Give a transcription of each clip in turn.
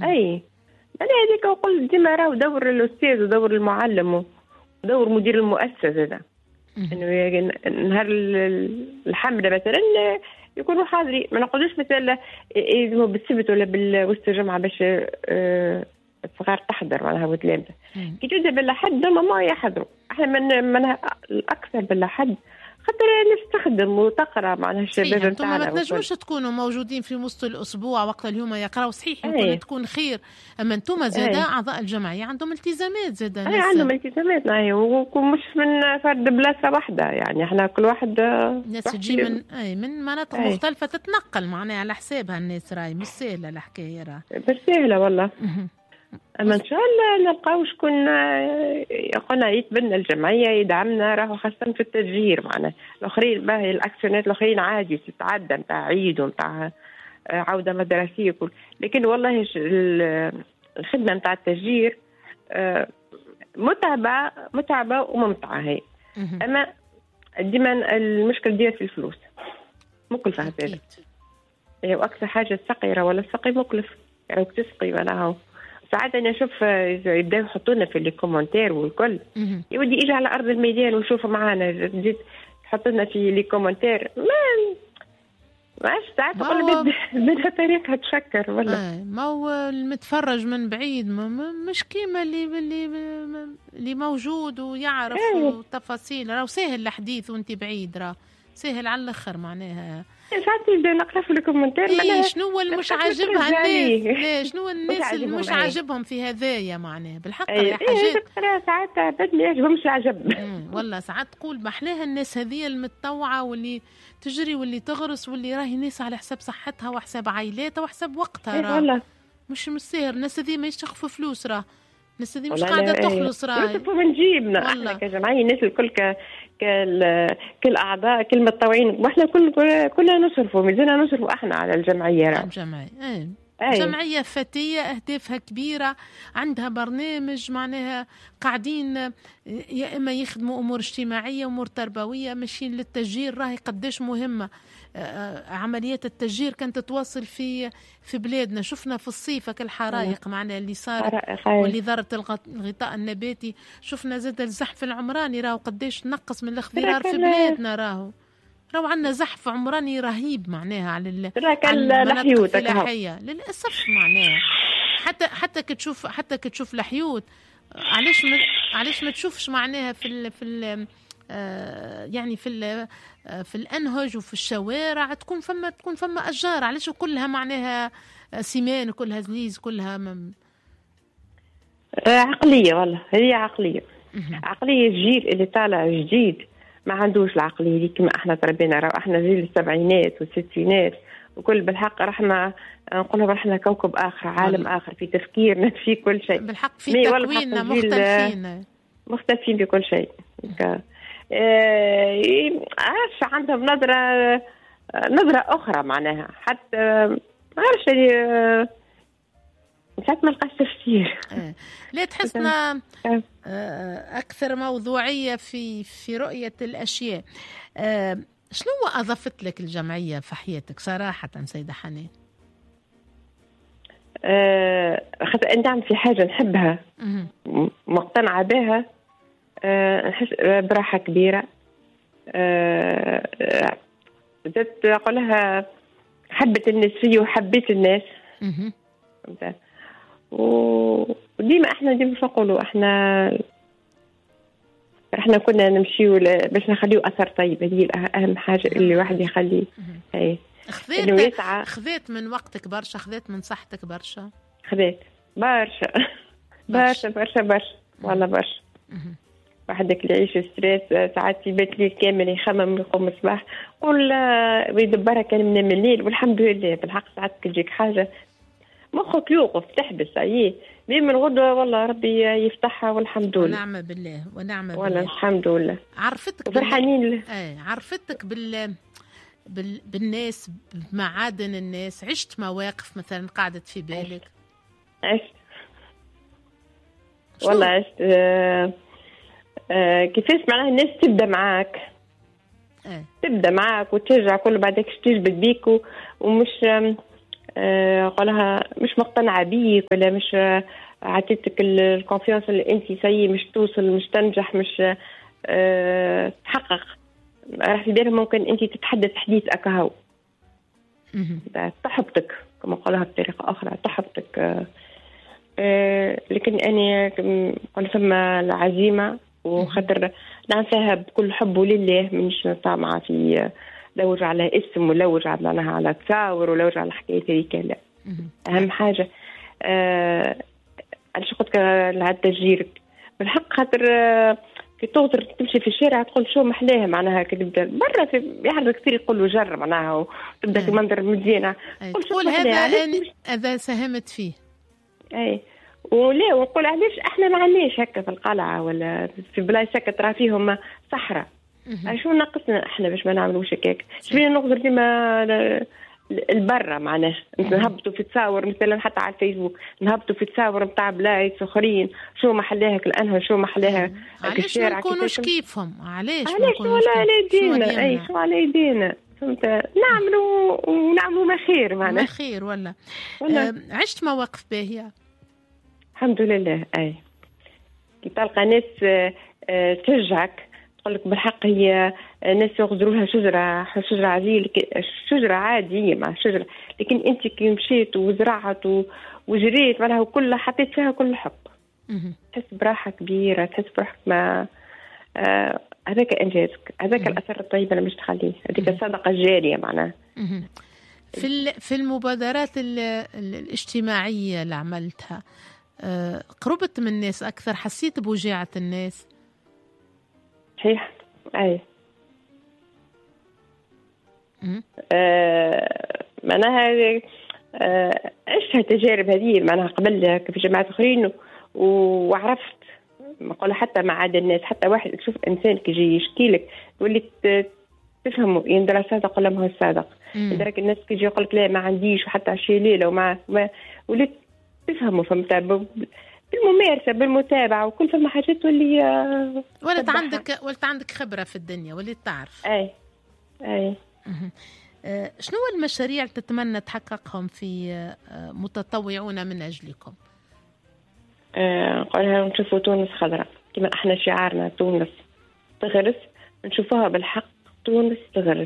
أي أنا هذيك أقول ديما راهو دور الأستاذ ودور المعلم ودور مدير المؤسسة هذا إنه نهار الحملة مثلا يكونوا حاضرين. ما نقولوش مثلا يلزموا بالسبت ولا بالوسط الجمعة باش الصغار تحضر معناها وتلامذة. كي تبدا بالأحد ما يحضروا. احنا من الأكثر بالأحد خاطر نستخدم وتقرا معناها الشباب نتاعنا. ما تنجموش تكونوا موجودين في وسط الاسبوع وقت اليوم يقراوا صحيح يمكن تكون خير، اما انتم زاده اعضاء الجمعيه عندهم التزامات زاده. عندهم التزامات ومش من فرد بلاصه واحده، يعني احنا كل واحد ناس تجي من مناطق مختلفه تتنقل معناها على حسابها الناس. راهي مش سهله الحكايه، مش سهله والله. اما ان شاء الله نلقاو شكون قلنا يتبنى الجمعيه يدعمنا، راهو خاصه في التشجير معنا. الاخرين باهي الاكسيونات الاخرين عادي تتعدى نتاع عيد ونتاع عوده مدرسيه كل، لكن والله الخدمه نتاع التشجير متعبه وممتعه هي. اما ديما المشكل ديال في الفلوس مكلفه هذا. واكثر حاجه السقي ولا السقي مكلف، يعني تسقي معناها. ساعات انا نشوف يبداو يحطونا في لي كومنتير والكل يودي يجي على ارض الميدان ويشوف معانا تزيد تحط لنا في لي كومنتير. ما ساعات تقول بدها طريقه تفكر ولا ما هو المتفرج من بعيد مش كيما اللي موجود ويعرف تفاصيل. راه سهل الحديث وانت بعيد، راه سهل على الاخر معناها. ساعات يبدا نقرا في الكومنتير شنو اللي مش عاجبها الناس؟ لا شنو الناس اللي مش عاجبهم في هذايا معناها بالحق. يا حاجات ساعات بدني يعجبهمش العجب والله. ساعات تقول محلاها الناس هذه المتطوعه واللي تجري واللي تغرس واللي راهي ناس على حساب صحتها وحساب عائلاتها وحساب وقتها. راه مش ساهر. الناس هذه ما يشتخفوا فلوس، راه الناس هذه مش قاعده تخلص. راه نجيبنا احنا كجمعيه الناس الكل كالأعضاء كالمتطوعين واحنا كلنا نصرفوا ميزاننا نصرفوا احنا على الجمعية. جمعية فتية أهدافها كبيرة، عندها برنامج معناها قاعدين يا إما يخدموا أمور اجتماعية أمور تربوية ماشيين للتشجير. راهي قديش مهمة عمليات التشجير كانت تتواصل في بلادنا. شفنا في الصيف الحرائق معناها اللي صار واللي ضرت الغطاء النباتي. شفنا زاد الزحف العمراني راهو قديش نقص من الاخضرار في بلادنا. راهو عندنا زحف عمراني رهيب معناها على المناطق الفلاحية للأسف معناها. حتى كتشوف الحيوت علاش ما تشوفش معناها في يعني في الأنهج وفي الشوارع تكون فما أشجار. علاش كلها معناها سمان كلها زليز كلها عقلية. والله هي عقلية الجيل اللي طالع جديد ما عندوش العقلية دي كما احنا تربينا. راه احنا جيل السبعينات والستينات وكل بالحق رحنا نقولها رحنا كوكب آخر عالم آخر في تفكيرنا في كل شيء. بالحق في تكويننا مختلفين في كل شيء. عارف عندهم نظرة أخرى معناها. حتى ما عارفش ساعات ما لقاش تفسير. لا تحسنا أكثر موضوعية في رؤية الأشياء. شنو أضفت لك الجمعية في حياتك صراحة سيدة حنان؟ خاطر ندعم في حاجة نحبها مقتنعة بها نحس براحة كبيرة. زدت أقولها حبت الناس فيه وحبيت الناس. وديما احنا نقولوا احنا كنا نمشيو باش نخليو اثر طيب. هذه اهم حاجه اللي الواحد يخليه. خذيت من وقتك برشا، خذيت من صحتك برشا، خذيت برشا والله برشا. وحدك اللي يعيش ستريس ساعات يبات ليل كامل يخمم يقوم الصباح ويدبرها كان من الليل. والحمد لله بالحق ساعات تجيك حاجه مخك يوقف تحبس اي من الغدوه والله ربي يفتحها والحمد لله. ونعم بالله والله الحمد لله. عرفتك فرحانين عرفتك بالناس بمعادن الناس. عشت مواقف مثلا قعدت في بالك؟ عشت والله عشت. كيفاش معناها الناس تبدا معاك وترجع كل بعدك تجبد بيك ومش قالها مش مقتنعة بيك ولا مش عطيتك الكونفيونس اللي انت سيء مش توصل مش تنجح مش تحقق، راح في بالهم ممكن انت تتحدث حديث اكاهو تحبطك كما قالها بطريقة اخرى تحبطك. لكن أنا قلت ثم العزيمة وخاطر نعملها بكل حب لله، منش طامعة في لوج على اسم ولوج معناها على تصاور ولوج على حكاية هذيك، لا. أهم حاجة علاش قلت على التشجير بالحق، خاطر كي تغدر تمشي في الشارع تقول شو محلاها معناها، كي تبدا برا يحرك كثير يقولوا جر معناها وتبدا المنظر مزيانة تقول هذا ساهمت فيه. أي ولا ونقول علاش احنا ما عندناش هكا في القلعه ولا في بلايص هكا ترى فيهم صحراء، شو ناقصنا احنا باش ما نعملوش هكاك؟ شبينا نقدر ديما البرة معناه نهبطوا في تصاور مثلا حتى على الفيسبوك نهبطوا في تصاور نتاع بلايص اخرين شو محلاها الانهر شو محلاها الشارع، علاش ما نكونوش كيفهم؟ علاش ولا على يدينا؟ اي شو على يدينا فهمت ونعملوا ما خير معناه ما خير ولا عشت مواقف باهيه الحمد لله. اي كي تلقى ناس تشجعك تقول لك بالحق هي ناس يغزروا لها شجره عاديه، شجره عاديه مع شجره، لكن انت كي مشيت وزرعت وجريت معناها وكلها حطيت فيها كل حب، تحس براحه كبيره، تحس بروحك ما هذاك انجازك، هذاك الاثر الطيب اللي مش تخليه، هذيك الصدقه الجاريه معناها. في المبادرات الاجتماعيه اللي عملتها قربت من الناس أكثر، حسيت بوجاعة الناس؟ صحيح. أي معناها عشت هالتجارب هذه معناها قبل في جماعات آخرين وعرفت نقول حتى مع عاد الناس، حتى واحد تشوف إنسان كي يجي يشكي لك تولي تفهمه يندرى صادق ولا ما هو صادق، لذلك الناس كي يجي يقول لك لا ما عنديش وحتى عشي ليلة وما وليت تفهموا فهمت بالممارسة بالمتابعة وكل فما حاجات واللي ولت عندك خبرة في الدنيا واللي تعرف. أي شنو المشاريع اللي تتمنى تحققهم في متطوعون من أجلكم؟ قالها نشوفوا تونس خضراء كما احنا شعارنا، تونس تغرس، نشوفوها بالحق تونس تغرس.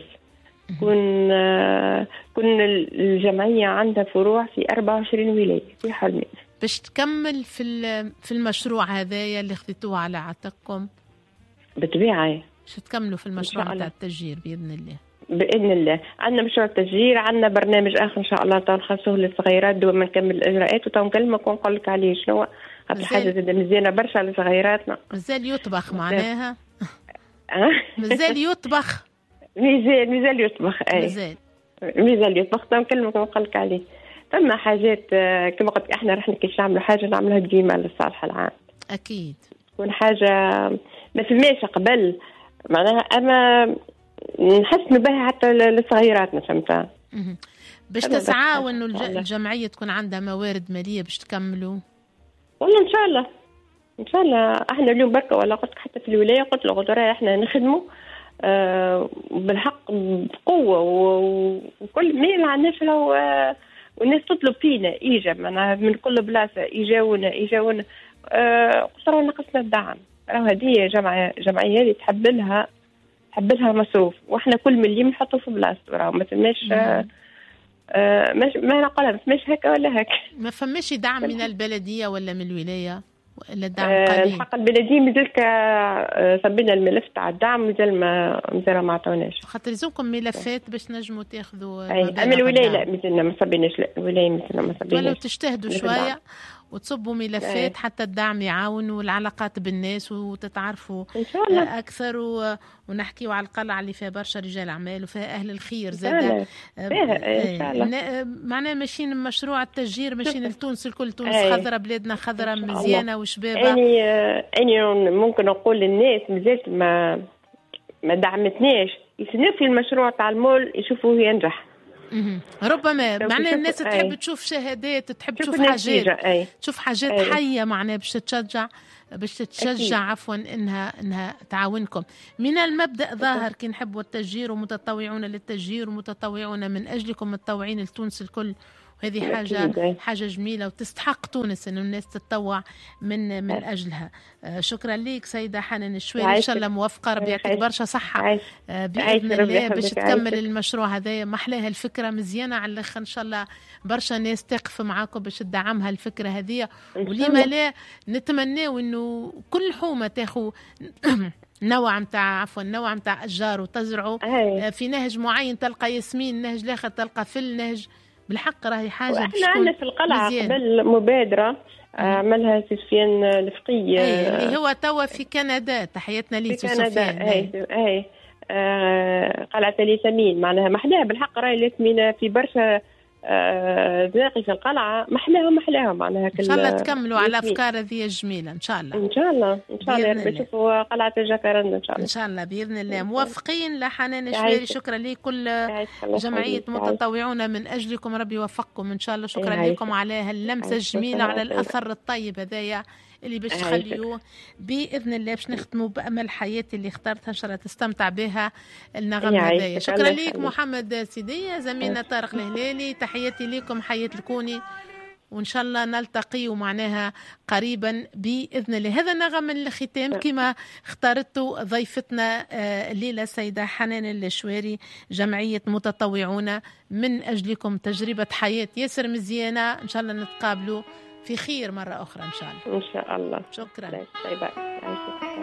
كن الجمعية عندها فروع في 24 ولاية في حلمي. باش تكمل في المشروع هذايا اللي خذيتوه على عاتقكم؟ بالطبيعة باش تكملوا في المشروع تاع التشجير بإذن الله. بإذن الله عندنا مشروع التشجير، عندنا برنامج آخر إن شاء الله نخصصه للصغيرات دون ما نكمل الإجراءات وتنكلمك ونقول لك عليه شنو حاجة زاد مزيانة برشا لصغيراتنا. مازال يطبخ معناها؟ مازال يطبخ؟ مازال يطبخ. أي مازال يطبخ تنكلمك ونقول لك عليه. فما حاجات كما قلت احنا رح كيش نعملوا حاجة نعملها ديما للصالح العام. أكيد. تكون حاجة ما فماش قبل معناها، أما نحس بها حتى للصغيرات فهمتها. باش تسعى انه الجمعيه تكون عندها موارد ماليه باش تكملوا؟ والله ان شاء الله احنا اليوم بركه ولا قلت حتى في الولايه قلت للغدراء احنا نخدموا بالحق بقوه وكل ما ما عندناش والناس تطلب فينا ايجاب معناها من كل بلاصه يجاونا قلت راه ناقصنا الدعم، راه هذه جمعيه اللي تحب لها مصروف واحنا كل مليم نحطه في بلاصته، راه ما تماش ما نقولها ما فماش هكا ولا هكا. ما فماش دعم من البلديه ولا من الولايه ولا دعم قليل؟ الحق البلديه مازال صبينا الملف تاع الدعم مازال ما عطوناش، خاطر يلزمكم ملفات باش نجموا تاخذوا. اما الولايه لا مازلنا ما صبيناش، لا الولايه مازلنا ما صبيناش. ولو تجتهدوا شويه وتصبوا ملفات حتى الدعم يعاون والعلاقات بالناس وتتعرفوا إن شاء الله أكثر ونحكيوا على القلعة اللي فيها برشا رجال أعمال وفيها أهل الخير زاد. إن شاء الله معناه ماشيين مشروع التشجير ماشيين لتونس الكل، تونس خضرة بلادنا خضرة مزيانة وشبابة. أني ممكن أقول للناس مازالت ما دعمتناش يسنوا في المشروع تاع المول يشوفوه ينجح. ربما معناه الناس تحب تشوف شهادات، تحب تشوف حاجات، تشوف حاجات حية معناه باش تشجع عفوا انها تعاونكم. من المبدأ ظاهر كي نحبوا التشجير ومتطوعون للتشجير ومتطوعون من اجلكم متطوعين لتونس الكل وهذه حاجة جميلة وتستحق تونس إنه الناس تتطوع من أجلها. شكرا لك سيدة حنان الشويري، إن شاء الله موفقة، ربي يعطيك برشا صحة بإذن الله باش تكمل المشروع هذا. محلاها الفكرة مزيانة على الآخر، إن شاء الله برشا ناس تقف معاكم باش تدعمها الفكرة هذه، ولما لا نتمناو إنه كل حومة تاخو نوع متاع أشجار وتزرعوا في نهج معين، تلقى ياسمين، نهج الآخر تلقى فل، نهج بالحق راهي حاجة. احنا عندنا في القلعة قبل مبادرة عملها سفيان الفقي اللي هو توا في كندا، تحياتنا ليه في كندا. قلعة الياسمين معناها محلاها بالحق، راهي الياسمين في برشا زاقي في القلعة محلاها معناها. ان شاء الله تكملوا على افكار هذه الجميله ان شاء الله. ان شاء الله بشوفوا قلعة الجاكارندا ان شاء الله باذن الله. موفقين لحنان الشويري، شكرا لكل جمعيه متطوعون من اجلكم، ربي يوفقكم ان شاء الله. شكرا لكم على هاللمسه الجميله، على الاثر الطيب هذايا اللي باش تخليوه باذن الله. باش نختموا بامل حياتي اللي اخترتها، ان شاء الله تستمتع بها النغم هذايا. شكرا لك محمد سيدية، زميلنا طارق الهلالي، تحياتي لكم، حياة الكوني، وإن شاء الله نلتقي ومعناها قريبا بإذن الله. هذا نغم الختام كما اختارته ضيفتنا الليلة السيدة حنان الشويري، جمعية متطوعون من أجلكم، تجربة حياة ياسر مزيانة. إن شاء الله نتقابلوا في خير مرة أخرى إن شاء الله. إن شاء الله. شكرا. طيب.